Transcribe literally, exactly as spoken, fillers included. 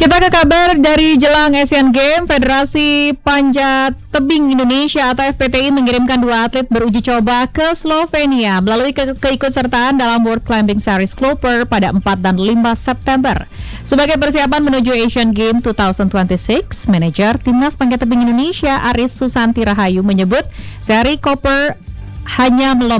Kita ke kabar dari jelang Asian Games. Federasi Panjat Tebing Indonesia atau F P T I mengirimkan dua atlet beruji coba ke Slovenia melalui ke- keikutsertaan dalam World Climbing Series Cloper pada empat dan lima September. Sebagai persiapan menuju Asian Games dua ribu dua puluh enam, manajer Timnas Panjat Tebing Indonesia Aris Susanti Rahayu menyebut seri Cooper hanya melompat